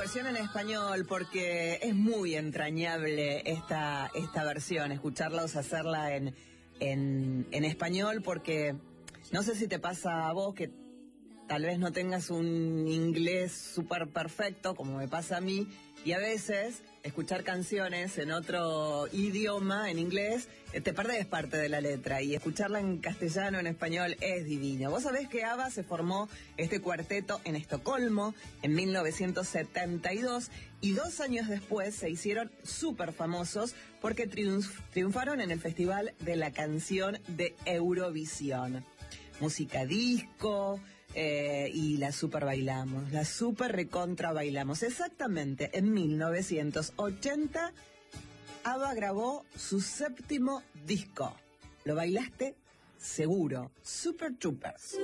versión en español porque es muy entrañable esta versión, escucharlos hacerla en español, porque no sé si te pasa a vos que tal vez no tengas un inglés súper perfecto como me pasa a mí, y a veces escuchar canciones en otro idioma, en inglés, te perdés parte de la letra, y escucharla en castellano, en español, es divino. Vos sabés que ABBA se formó este cuarteto en Estocolmo en 1972, y 2 años después se hicieron súper famosos porque triunfaron en el Festival de la Canción de Eurovisión. Música disco, y la super bailamos, la super recontra bailamos. Exactamente, en 1980, ABBA grabó su 7º disco. ¿Lo bailaste? Seguro. Super Troopers.